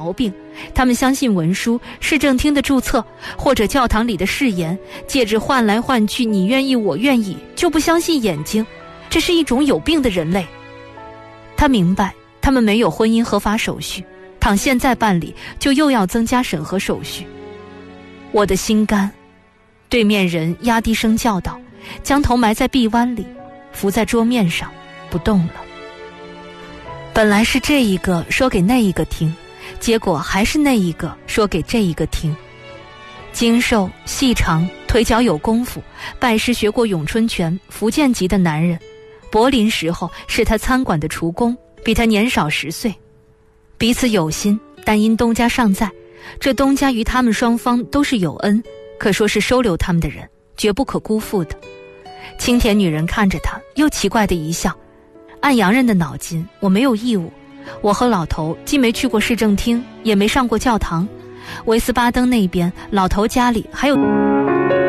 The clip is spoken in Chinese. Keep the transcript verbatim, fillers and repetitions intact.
毛病，他们相信文书、市政厅的注册，或者教堂里的誓言，借着换来换去你愿意我愿意，就不相信眼睛。这是一种有病的人类。他明白他们没有婚姻合法手续，倘现在办理，就又要增加审核手续。我的心肝。对面人压低声叫道，将头埋在臂弯里，伏在桌面上不动了。本来是这一个说给那一个听，结果还是那一个说给这一个听。精瘦细长，腿脚有功夫，拜师学过咏春拳，福建籍的男人。柏林时候是他餐馆的厨工，比他年少十岁。彼此有心，但因东家尚在，这东家与他们双方都是有恩，可说是收留他们的人，绝不可辜负的。青田女人看着他，又奇怪的一笑。按洋人的脑筋，我没有义务。我和老头既没去过市政厅，也没上过教堂。维斯巴登那边，老头家里还有